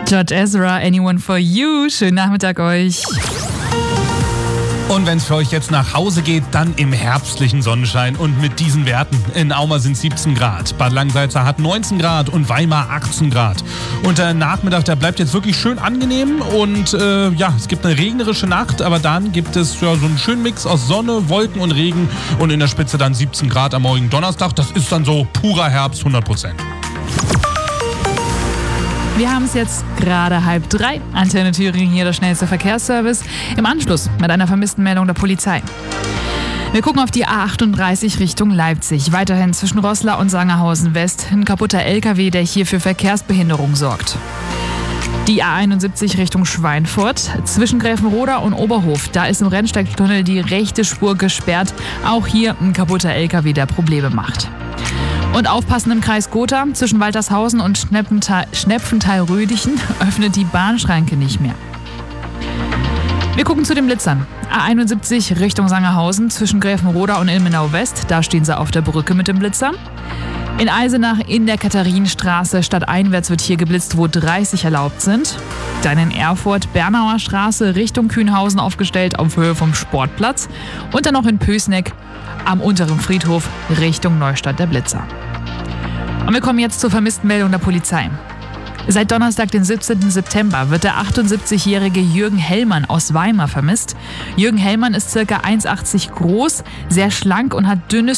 George Ezra, Anyone for You. Schönen Nachmittag euch. Und wenn es für euch jetzt nach Hause geht, dann im herbstlichen Sonnenschein und mit diesen Werten. In Auma sind 17 Grad, Bad Langensalza hat 19 Grad und Weimar 18 Grad. Und der Nachmittag, der bleibt jetzt wirklich schön angenehm und es gibt eine regnerische Nacht, aber dann gibt es so einen schönen Mix aus Sonne, Wolken und Regen und in der Spitze dann 17 Grad am morgigen Donnerstag. Das ist dann so purer Herbst, 100%. Wir haben es jetzt gerade 2:30. Antenne Thüringen, hier der schnellste Verkehrsservice. Im Anschluss mit einer vermissten Meldung der Polizei. Wir gucken auf die A38 Richtung Leipzig. Weiterhin zwischen Roßla und Sangerhausen West ein kaputter LKW, der hier für Verkehrsbehinderung sorgt. Die A71 Richtung Schweinfurt. Zwischen Gräfenroda und Oberhof. Da ist im Rennsteigtunnel die rechte Spur gesperrt. Auch hier ein kaputter LKW, der Probleme macht. Und aufpassen im Kreis Gotha, zwischen Waltershausen und Schnepfenthal-Rödichen öffnet die Bahnschranke nicht mehr. Wir gucken zu den Blitzern. A71 Richtung Sangerhausen, zwischen Gräfenroda und Ilmenau West, da stehen sie auf der Brücke mit dem Blitzer. In Eisenach in der Katharinenstraße stadteinwärts wird hier geblitzt, wo 30 erlaubt sind. Dann in Erfurt, Bernauer Straße Richtung Kühnhausen aufgestellt auf Höhe vom Sportplatz. Und dann noch in Pößneck am unteren Friedhof Richtung Neustadt der Blitzer. Und wir kommen jetzt zur vermissten Meldung der Polizei. Seit Donnerstag, den 17. September, wird der 78-jährige Jürgen Hellmann aus Weimar vermisst. Jürgen Hellmann ist ca. 1,80 groß, sehr schlank und hat dünnes